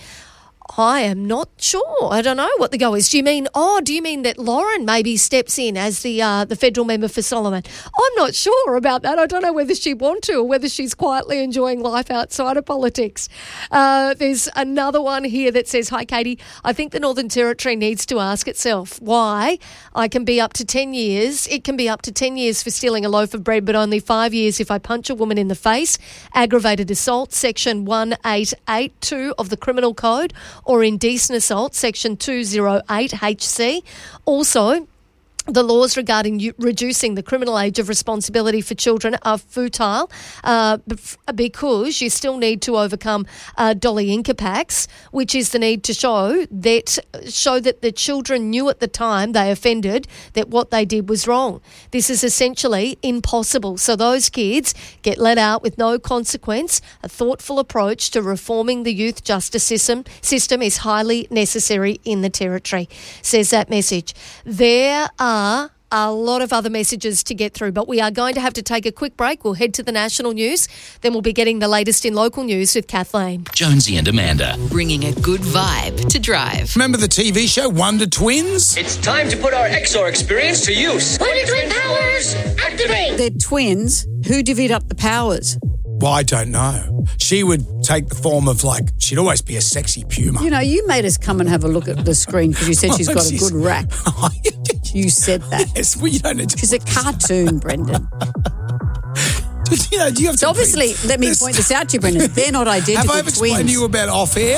I am not sure. I don't know what the go is. Do you mean, oh, do you mean that Lauren maybe steps in as the uh, the federal member for Solomon? I'm not sure about that. I don't know whether she'd want to or whether she's quietly enjoying life outside of politics. Uh, there's another one here that says, hi, Katie, I think the Northern Territory needs to ask itself why I can be up to ten years. It can be up to ten years for stealing a loaf of bread, but only five years if I punch a woman in the face. Aggravated assault, section one eight eight two of the Criminal Code, or indecent assault, section two oh eight H C. Also, the laws regarding u- reducing the criminal age of responsibility for children are futile uh, because you still need to overcome uh, Dolly Incapax, which is the need to show that show that the children knew at the time they offended that what they did was wrong. This is essentially impossible. So those kids get let out with no consequence. A thoughtful approach to reforming the youth justice system, system is highly necessary in the Territory, says that message. There are Are a lot of other messages to get through, but we are going to have to take a quick break. We'll head to the national news, then we'll be getting the latest in local news with Kathleen. Jonesy and Amanda. Bringing a good vibe to drive. Remember the T V show Wonder Twins? It's time to put our X R experience to use. Wonder Twin powers, activate! They're twins. Who divvied up the powers? Well, I don't know. She would take the form of, like, she'd always be a sexy puma. You know, you made us come and have a look at the screen because you said she's got a good rack. You said that. Yes, well, you don't need to. She's a cartoon, Brendan. You know, do you have to so obviously, be, let me point this out to you, Brendan. They're not identical Have I ever twins. explained to you about off-air?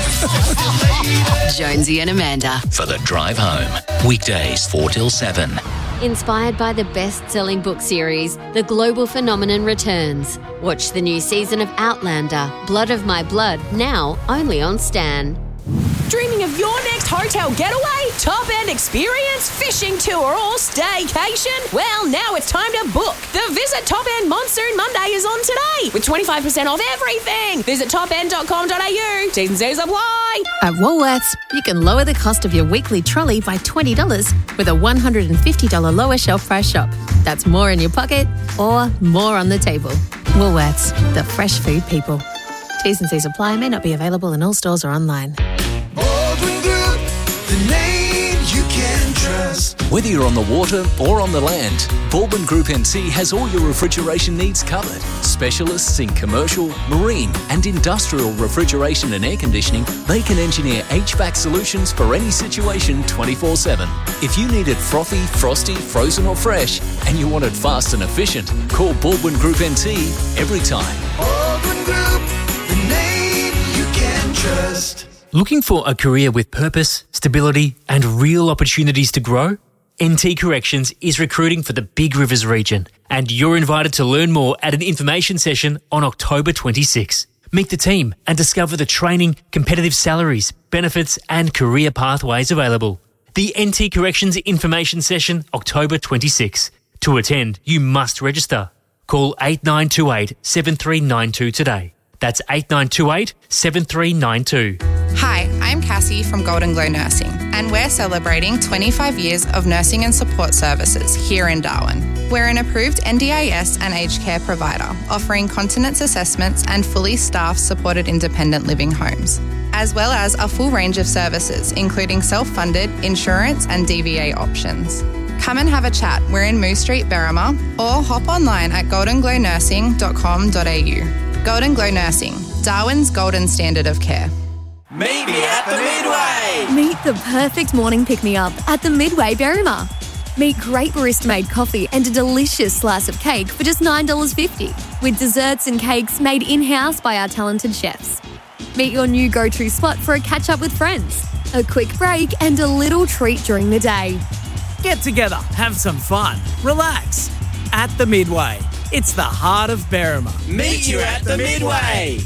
Jonesy and Amanda. For the drive home. Weekdays four till seven. Inspired by the best-selling book series, The Global Phenomenon returns. Watch the new season of Outlander, Blood of My Blood, now only on Stan. Dreaming of your next hotel getaway, top-end experience, fishing tour or staycation? Well, now it's time to book. The Visit Top End Monsoon Monday is on today with twenty-five percent off everything. Visit top end dot com dot a u. T's and C's apply. At Woolworths, you can lower the cost of your weekly trolley by twenty dollars with a one hundred fifty dollars lower shelf price shop. That's more in your pocket or more on the table. Woolworths, the fresh food people. T's and C's apply, may not be available in all stores or online. Baldwin Group, the name you can trust. Whether you're on the water or on the land, Baldwin Group N T has all your refrigeration needs covered. Specialists in commercial, marine and industrial refrigeration and air conditioning, they can engineer H V A C solutions for any situation twenty-four seven. If you need it frothy, frosty, frozen or fresh, and you want it fast and efficient, call Baldwin Group N T every time. Baldwin Group, the name you can trust. Looking for a career with purpose, stability and real opportunities to grow? N T Corrections is recruiting for the Big Rivers region, and you're invited to learn more at an information session on October twenty-sixth. Meet the team and discover the training, competitive salaries, benefits and career pathways available. The N T Corrections information session, October twenty-sixth. To attend, you must register. Call eight nine two eight, seven three nine two today. That's eight nine two eight, seven three nine two. Hi, I'm Cassie from Golden Glow Nursing, and we're celebrating twenty-five years of nursing and support services here in Darwin. We're an approved N D I S and aged care provider, offering continence assessments and fully staffed supported independent living homes, as well as a full range of services, including self-funded, insurance and D V A options. Come and have a chat. We're in Moose Street, Berrima, or hop online at golden glow nursing dot com dot a u. Golden Glow Nursing, Darwin's golden standard of care. Meet me at the Midway. Meet the perfect morning pick-me-up at the Midway Berrima. Meet great barista-made coffee and a delicious slice of cake for just nine dollars fifty, with desserts and cakes made in-house by our talented chefs. Meet your new go-to spot for a catch-up with friends, a quick break and a little treat during the day. Get together, have some fun, relax. At the Midway. It's the heart of Berrima. Meet you at the Midway.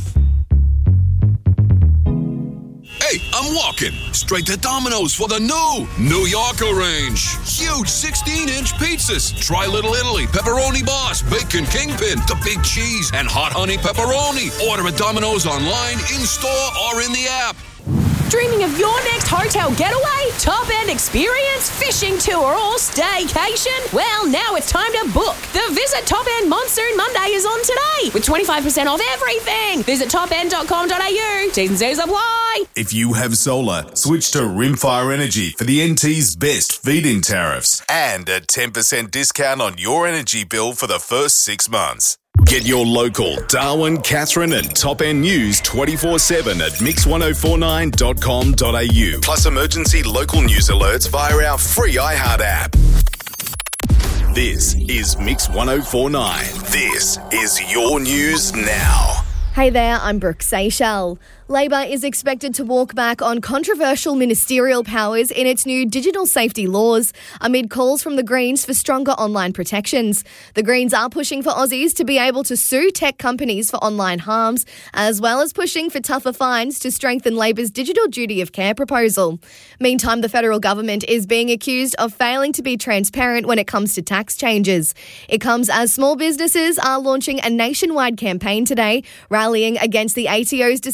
Hey, I'm walking straight to Domino's for the new New Yorker range. Huge sixteen-inch pizzas. Try Little Italy, Pepperoni Boss, Bacon Kingpin, the Big Cheese, and Hot Honey Pepperoni. Order at Domino's online, in-store, or in the app. Dreaming of your next hotel getaway, top-end experience, fishing tour or staycation? Well, now it's time to book. The Visit Top End Monsoon Monday is on today with twenty-five percent off everything. Visit top end dot com dot a u. T's and C's apply. If you have solar, switch to Rimfire Energy for the N T's best feed-in tariffs and a ten percent discount on your energy bill for the first six months. Get your local Darwin, Katherine and Top End news twenty-four seven at mix ten forty-nine dot com dot a u. Plus emergency local news alerts via our free iHeart app. This is Mix ten forty-nine. This is your news now. Hey there, I'm Brooke Seychelles. Labor is expected to walk back on controversial ministerial powers in its new digital safety laws amid calls from the Greens for stronger online protections. The Greens are pushing for Aussies to be able to sue tech companies for online harms, as well as pushing for tougher fines to strengthen Labor's digital duty of care proposal. Meantime, the federal government is being accused of failing to be transparent when it comes to tax changes. It comes as small businesses are launching a nationwide campaign today, rallying against the A T O's decision to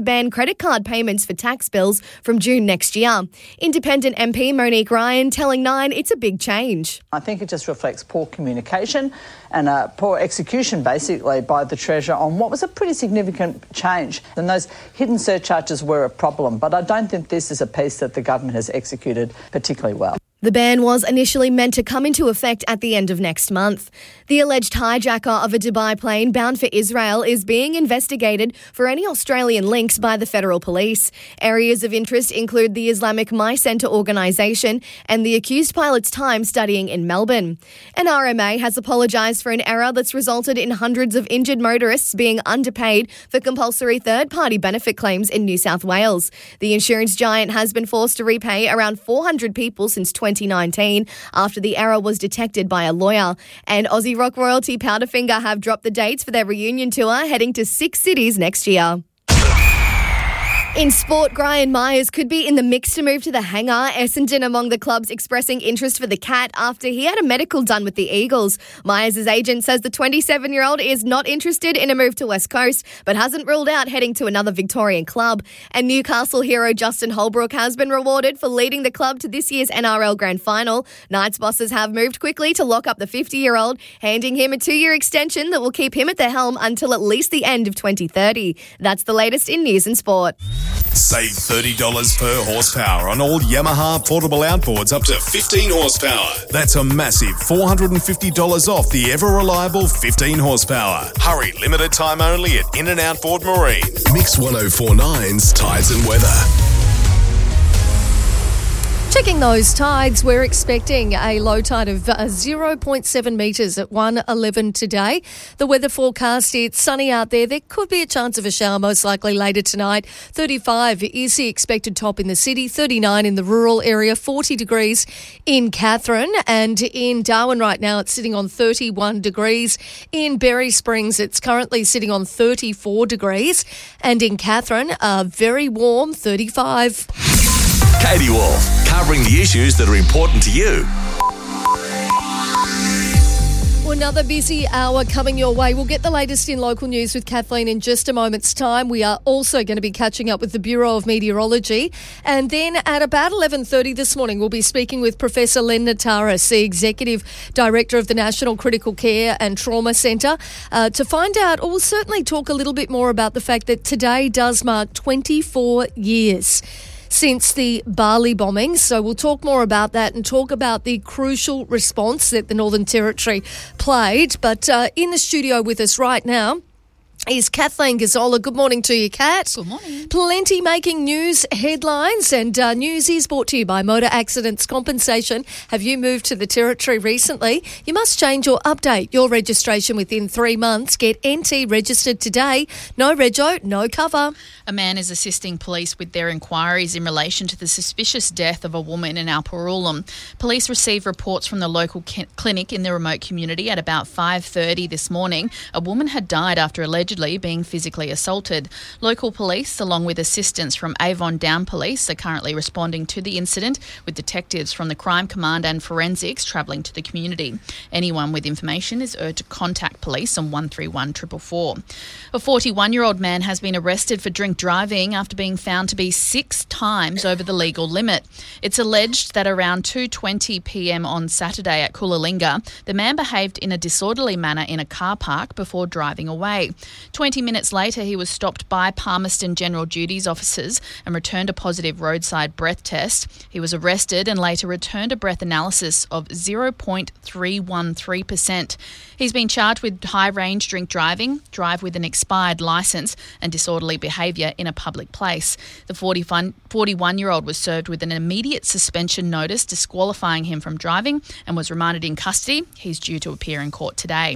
to ban credit card payments for tax bills from June next year. Independent M P Monique Ryan telling Nine it's a big change. I think it just reflects poor communication and uh, poor execution, basically, by the Treasurer on what was a pretty significant change. And those hidden surcharges were a problem, but I don't think this is a piece that the government has executed particularly well. The ban was initially meant to come into effect at the end of next month. The alleged hijacker of a Dubai plane bound for Israel is being investigated for any Australian links by the federal police. Areas of interest include the Islamic My Centre organisation and the accused pilot's time studying in Melbourne. An R M A has apologised for an error that's resulted in hundreds of injured motorists being underpaid for compulsory third-party benefit claims in New South Wales. The insurance giant has been forced to repay around four hundred people since twenty nineteen after the error was detected by a lawyer. And Aussie rock royalty Powderfinger have dropped the dates for their reunion tour, heading to six cities next year. In sport, Brian Myers could be in the mix to move to the hangar. Essendon among the clubs expressing interest for the Cat after he had a medical done with the Eagles. Myers' agent says the twenty-seven-year-old is not interested in a move to West Coast, but hasn't ruled out heading to another Victorian club. And Newcastle hero Justin Holbrook has been rewarded for leading the club to this year's N R L Grand Final. Knights bosses have moved quickly to lock up the fifty-year-old, handing him a two-year extension that will keep him at the helm until at least the end of twenty thirty. That's the latest in news and sport. Save thirty dollars per horsepower on all Yamaha portable outboards up to fifteen horsepower. That's a massive four hundred fifty dollars off the ever-reliable fifteen horsepower. Hurry, limited time only at In and Outboard Marine. Mix ten forty-nine's Tides and Weather. Checking those tides, we're expecting a low tide of uh, zero point seven metres at one eleven today. The weather forecast, it's sunny out there. There could be a chance of a shower, most likely later tonight. thirty-five is the expected top in the city, thirty-nine in the rural area, forty degrees in Katherine. And in Darwin right now, it's sitting on thirty-one degrees. In Berry Springs, it's currently sitting on thirty-four degrees. And in Katherine, uh, very warm, thirty-five. Katie Wolf, covering the issues that are important to you. Another busy hour coming your way. We'll get the latest in local news with Kathleen in just a moment's time. We are also going to be catching up with the Bureau of Meteorology. And then at about eleven thirty this morning, we'll be speaking with Professor Len Nataris, the Executive Director of the National Critical Care and Trauma Centre, uh, to find out, or we'll certainly talk a little bit more about the fact that today does mark twenty-four years since the Bali bombings. So we'll talk more about that and talk about the crucial response that the Northern Territory played. But uh, in the studio with us right now is Kathleen Gazzola. Good morning to you, Kat. Good morning. Plenty making news headlines, and uh, news is brought to you by Motor Accidents Compensation. Have you moved to the Territory recently? You must change or update your registration within three months. Get N T registered today. No rego, no cover. A man is assisting police with their inquiries in relation to the suspicious death of a woman in Alparulam. Police received reports from the local clinic in the remote community at about five thirty this morning. A woman had died after allegedly being physically assaulted. Local police, along with assistance from Avon Down Police, are currently responding to the incident, with detectives from the Crime Command and Forensics travelling to the community. Anyone with information is urged to contact police on one three one four four four. A forty-one-year-old man has been arrested for drink driving after being found to be six times over the legal limit. It's alleged that around two twenty p.m. on Saturday at Coolalinga, the man behaved in a disorderly manner in a car park before driving away. Twenty minutes later, he was stopped by Palmerston General Duties officers and returned a positive roadside breath test. He was arrested and later returned a breath analysis of zero point three one three percent. He's been charged with high-range drink driving, drive with an expired licence and disorderly behaviour in a public place. The forty-one-year-old was served with an immediate suspension notice disqualifying him from driving and was remanded in custody. He's due to appear in court today.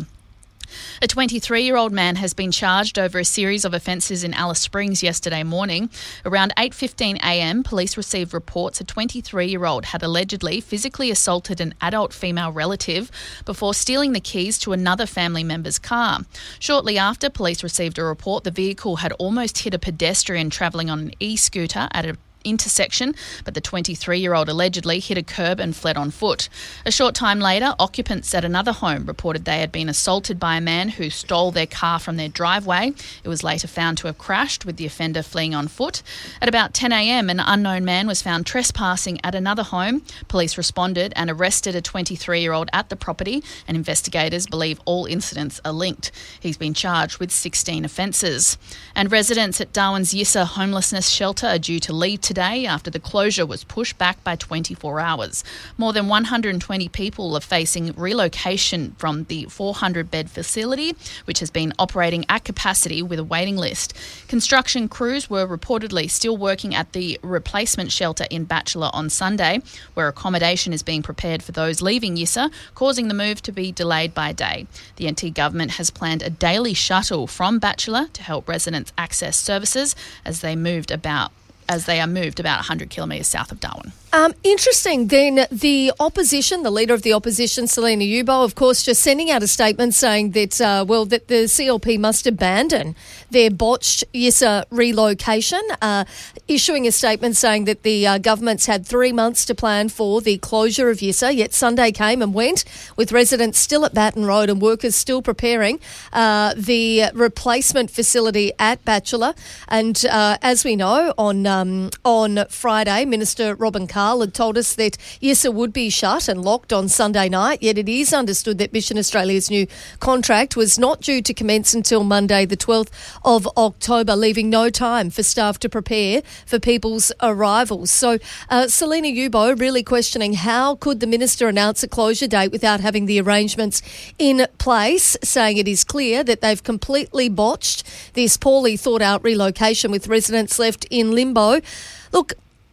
A twenty-three-year-old man has been charged over a series of offences in Alice Springs yesterday morning. Around eight fifteen a.m, police received reports a twenty-three-year-old had allegedly physically assaulted an adult female relative before stealing the keys to another family member's car. Shortly after, police received a report the vehicle had almost hit a pedestrian travelling on an e-scooter at a intersection, but the twenty-three-year-old allegedly hit a curb and fled on foot. A short time later, occupants at another home reported they had been assaulted by a man who stole their car from their driveway. It was later found to have crashed, with the offender fleeing on foot. At about ten a.m, an unknown man was found trespassing at another home. Police responded and arrested a twenty-three-year-old at the property, and investigators believe all incidents are linked. He's been charged with sixteen offences. And residents at Darwin's Yissa homelessness shelter are due to leave today after the closure was pushed back by twenty-four hours. More than one hundred twenty people are facing relocation from the four hundred bed facility, which has been operating at capacity with a waiting list. Construction crews were reportedly still working at the replacement shelter in Batchelor on Sunday, where accommodation is being prepared for those leaving Yissa, causing the move to be delayed by a day. The N T government has planned a daily shuttle from Batchelor to help residents access services as they moved about as they are moved about one hundred kilometres south of Darwin. Um, interesting. Then the opposition, the leader of the opposition, Selena Yubo, of course, just sending out a statement saying that, uh, well, that the C L P must abandon their botched Yissa relocation, uh, issuing a statement saying that the uh, government's had three months to plan for the closure of Yissa, yet Sunday came and went, with residents still at Batten Road and workers still preparing uh, the replacement facility at Batchelor. And uh, as we know, on um, on Friday, Minister Robin Carr had told us that Yissa would be shut and locked on Sunday night, yet it is understood that Mission Australia's new contract was not due to commence until Monday the twelfth of October, leaving no time for staff to prepare for people's arrivals. So uh, Selena Yubo really questioning how could the minister announce a closure date without having the arrangements in place, saying it is clear that they've completely botched this poorly thought out relocation with residents left in limbo. Look,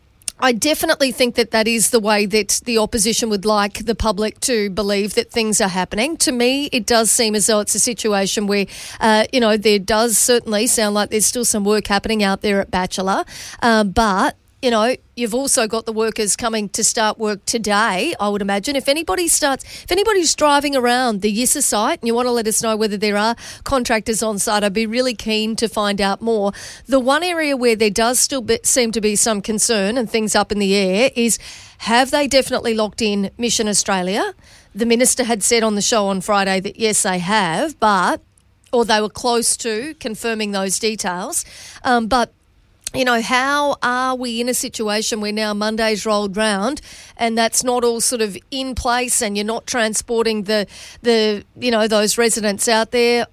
I definitely think that that is the way that the opposition would like the public to believe that things are happening. To me, it does seem as though it's a situation where, uh, you know, there does certainly sound like there's still some work happening out there at Batchelor, uh, but you know, you've also got the workers coming to start work today, I would imagine. If anybody starts, if anybody's driving around the Yissa site and you want to let us know whether there are contractors on site, I'd be really keen to find out more. The one area where there does still be, seem to be some concern and things up in the air is, have they definitely locked in Mission Australia? The minister had said on the show on Friday that yes, they have, but, or they were close to confirming those details. Um, but You know, how are we in a situation where now Monday's rolled round and that's not all sort of in place and you're not transporting the, the you know, those residents out there?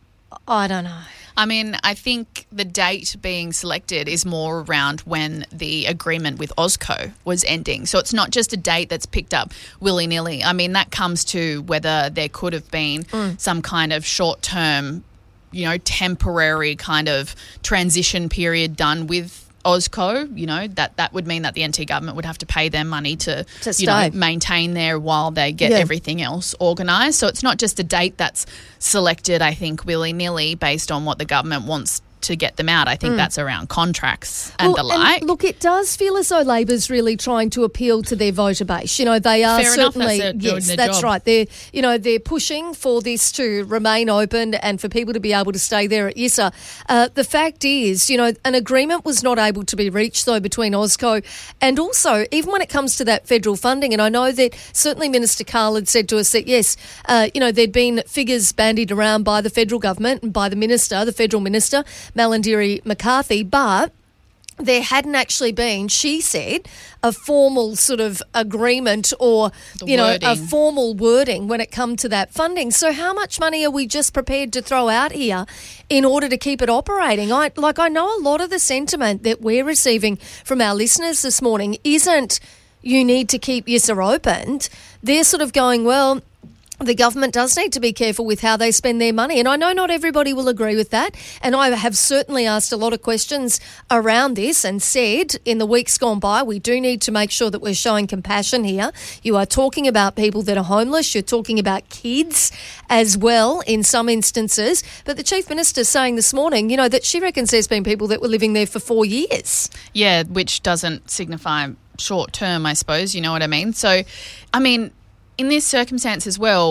I don't know. I mean, I think the date being selected is more around when the agreement with Ozco was ending. So it's not just a date that's picked up willy-nilly. I mean, that comes to whether there could have been mm. some kind of short-term, you know, temporary kind of transition period done with Ozco. You know, that, that would mean that the N T government would have to pay them money to, to you know, maintain there while they get Yeah. everything else organised. So it's not just a date that's selected, I think, willy-nilly based on what the government wants to get them out. I think Mm. that's around contracts and Well, the like. look, it does feel as though Labor's really trying to appeal to their voter base. You know, they are Fair enough, certainly, that's it, doing yes, their that's job. right. They're, you know, they're pushing for this to remain open and for people to be able to stay there at Yissa. Uh, the fact is, you know, an agreement was not able to be reached though between Ozco and also even when it comes to that federal funding. And I know that certainly Minister Carl had said to us that yes, uh, you know, there'd been figures bandied around by the federal government and by the minister, the federal minister, Malarndirri McCarthy, but there hadn't actually been, she said, a formal sort of agreement or, The you know, a wording. formal wording when it come to that funding. So how much money are we just prepared to throw out here in order to keep it operating? I like I know a lot of the sentiment that we're receiving from our listeners this morning isn't you need to keep Yissa opened. They're sort of going, well, the government does need to be careful with how they spend their money. And I know not everybody will agree with that. And I have certainly asked a lot of questions around this and said in the weeks gone by, we do need to make sure that we're showing compassion here. You are talking about people that are homeless. You're talking about kids as well in some instances. But the Chief Minister saying this morning, you know, that she reckons there's been people that were living there for four years. Yeah, which doesn't signify short term, I suppose. You know what I mean? So, I mean, in this circumstance as well,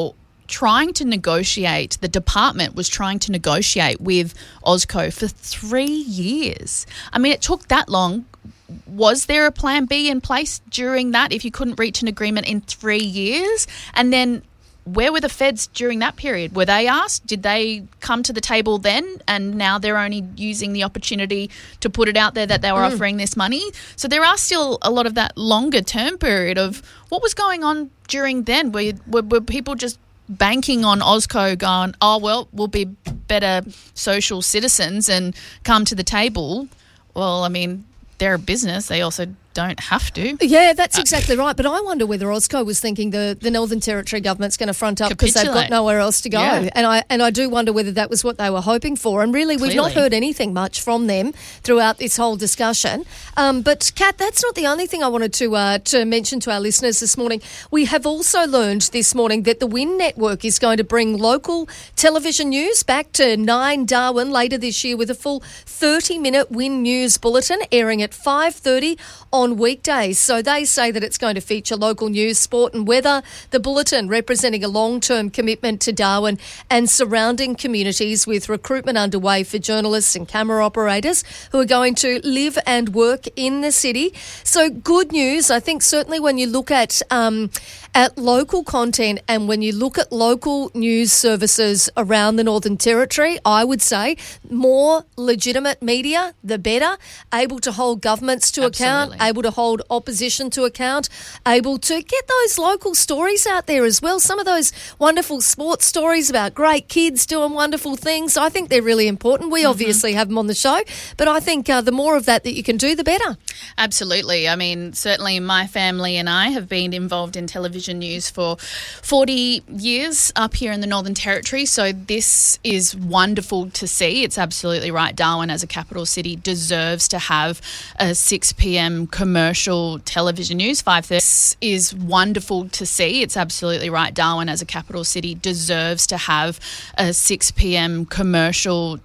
trying to negotiate, the department was trying to negotiate with Ozco for three years. I mean, it took that long. Was there a plan B in place during that if you couldn't reach an agreement in three years? And then where were the feds during that period? Were they asked? Did they come to the table then? And now they're only using the opportunity to put it out there that they were mm. offering this money. So there are still a lot of that longer term period of what was going on during then. Were, were, were people just banking on Ozco going, oh, well, we'll be better social citizens and come to the table? Well, I mean, they're a business. They also don't have to. Yeah, that's exactly right. But I wonder whether Ozco was thinking the, the Northern Territory government's going to front up because they've got nowhere else to go. Yeah. And I and I do wonder whether that was what they were hoping for. And really, Clearly. we've not heard anything much from them throughout this whole discussion. Um, but, Kat, that's not the only thing I wanted to uh, to mention to our listeners this morning. We have also learned this morning that the Win Network is going to bring local television news back to nine Darwin later this year with a full thirty-minute Win News bulletin airing at five thirty on weekdays. So they say that it's going to feature local news, sport and weather. The bulletin representing a long-term commitment to Darwin and surrounding communities, with recruitment underway for journalists and camera operators who are going to live and work in the city. So good news. I think certainly when you look at um, at local content and when you look at local news services around the Northern Territory, I would say more legitimate media, the better, able to hold governments to Absolutely. account, able to hold opposition to account, able to get those local stories out there as well. Some of those wonderful sports stories about great kids doing wonderful things, I think they're really important. We mm-hmm. obviously have them on the show, but I think uh, the more of that that you can do, the better. Absolutely. I mean, certainly my family and I have been involved in television news for forty years up here in the Northern Territory, so this is wonderful to see. It's absolutely right. Darwin, as a capital city, deserves to have a six p.m. commercial television news. five thirty is wonderful to see. It's absolutely right. Darwin, as a capital city, deserves to have a six p.m. commercial